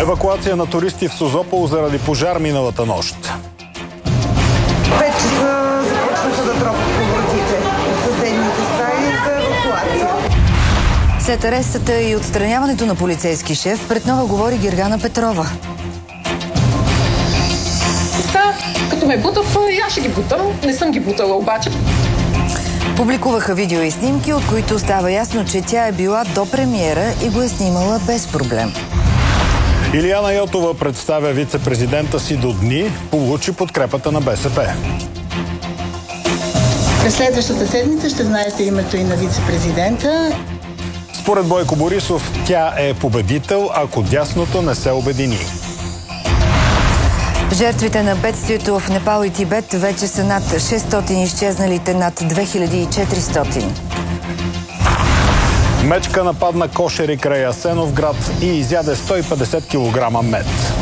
Евакуация на туристи в Созопол заради пожар миналата нощ. 5 часа започнаха да тропат повратите от съседните стаи за евакуация. След арестата и отстраняването на полицейски шеф, пред Нова говори Гергана Петрова. Като ме бутат, и аз ще ги бутам. Не съм ги бутала обаче. Публикуваха видео и снимки, от които става ясно, че тя е била до премиера и го е снимала без проблем. Илияна Йотова представя вице-президента си до дни, получи подкрепата на БСП. През следващата седмица ще знаете името и на вице-президента. Според Бойко Борисов, тя е победител, ако дясното не се обедини. Жертвите на бедствието в Непал и Тибет вече са над 600, изчезналите над 2400. Мечка нападна кошери край Асеновград и изяде 150 кг мед.